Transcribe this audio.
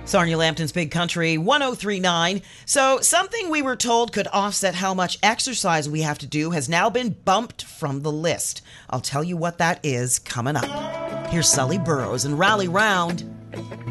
Sarnia Lambton's Big Country 1039. So, something we were told could offset how much exercise we have to do has now been bumped from the list. I'll tell you what that is coming up. Here's Sully Burrows and Rally Round.